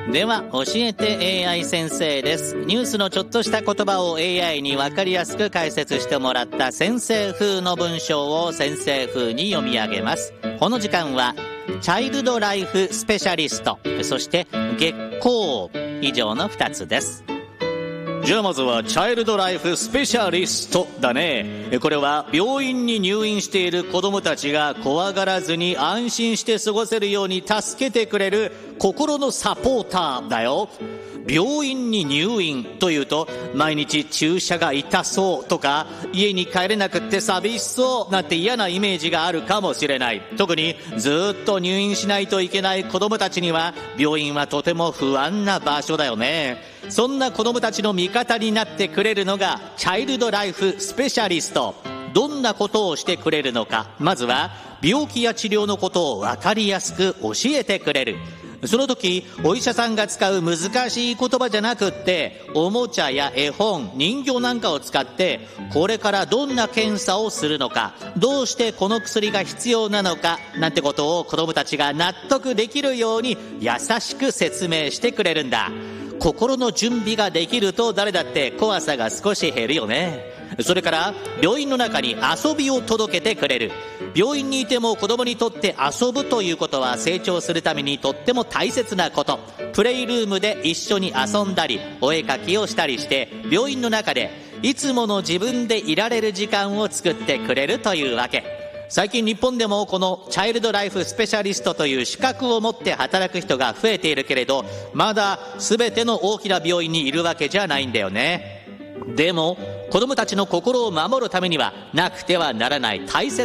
では教えて AI 先生です。ニュースのちょっとした言葉を AI に分かりやすく解説してもらった先生風の文章を先生風に読み上げます。この時間はチャイルドライフスペシャリスト、そして月光、以上の2つです。じゃあまずはチャイルドライフスペシャリストだね。これは病院に入院している子どもたちが怖がらずに安心して過ごせるように助けてくれる心のサポーターだよ。病院に入院というと毎日注射が痛そうとか家に帰れなくって寂しそうなんて嫌なイメージがあるかもしれない。特にずっと入院しないといけない子どもたちには病院はとても不安な場所だよね。そんな子どもたちの味方になってくれるのがチャイルドライフスペシャリスト。どんなことをしてくれるのか、まずは病気や治療のことを分かりやすく教えてくれる。その時お医者さんが使う難しい言葉じゃなくっておもちゃや絵本、人形なんかを使ってこれからどんな検査をするのか、どうしてこの薬が必要なのかなんてことを子どもたちが納得できるように優しく説明してくれるんだ。心の準備ができると誰だって怖さが少し減るよね。それから病院の中に遊びを届けてくれる。病院にいても子供にとって遊ぶということは成長するためにとっても大切なこと。プレイルームで一緒に遊んだりお絵かきをしたりして病院の中でいつもの自分でいられる時間を作ってくれるというわけ。最近日本でもこのチャイルドライフスペシャリストという資格を持って働く人が増えているけれど、まだ全ての大きな病院にいるわけじゃないんだよね。でも子どもたちの心を守るためにはなくてはならない大切